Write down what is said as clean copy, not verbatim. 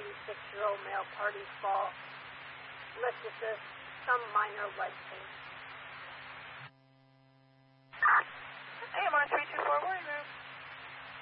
76-year-old male, parties fall, listicus, some minor leg pain.